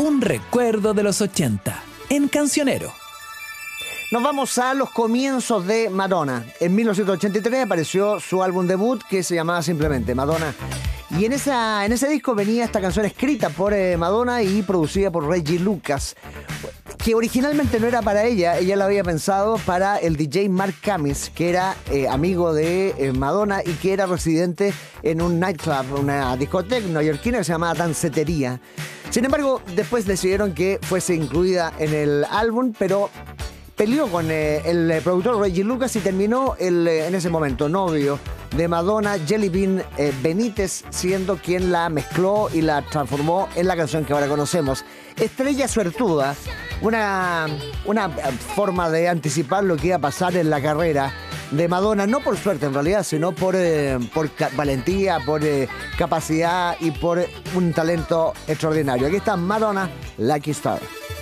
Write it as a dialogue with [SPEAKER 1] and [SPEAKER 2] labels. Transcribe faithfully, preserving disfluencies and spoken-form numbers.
[SPEAKER 1] Un recuerdo de los ochenta, en Cancionero.
[SPEAKER 2] Nos vamos a los comienzos de Madonna. En mil novecientos ochenta y tres apareció su álbum debut que se llamaba simplemente Madonna. Y en, esa, en ese disco venía esta canción escrita por eh, Madonna y producida por Reggie Lucas, que originalmente no era para ella, ella la había pensado para el D J Mark Camis, que era eh, amigo de eh, Madonna y que era residente en un nightclub, una discoteca neoyorquina que se llamaba Dancetería. Sin embargo, después decidieron que fuese incluida en el álbum, pero peleó con eh, el eh, productor Reggie Lucas y terminó el, eh, en ese momento novio de Madonna, Jelly Bean eh, Benítez, siendo quien la mezcló y la transformó en la canción que ahora conocemos. Estrella Suertuda, una, una forma de anticipar lo que iba a pasar en la carrera de Madonna, no por suerte en realidad, sino por, eh, por valentía, por eh, capacidad y por un talento extraordinario. Aquí está Madonna, Lucky Star.